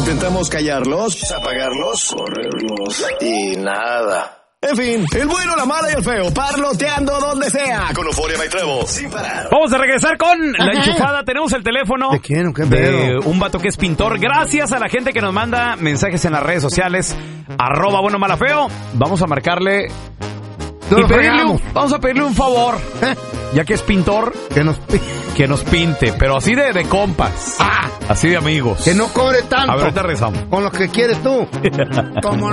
Intentamos callarlos, apagarlos, correrlos y nada. En fin, el bueno, la mala y el feo, parloteando donde sea, con Euforia by Trevo, sin parar. Vamos a regresar con la enchufada. Tenemos el teléfono ¿De quién o qué de pedo? un vato que es pintor. Gracias a la gente que nos manda mensajes en las redes sociales, @bueno, mala, feo. Vamos a marcarle y vamos a pedirle un favor, ya que es pintor, que nos pinte, pero así de compas, así de amigos. Que no cobre tanto. A ver, ahorita regresamos. Con lo que quieres tú. Como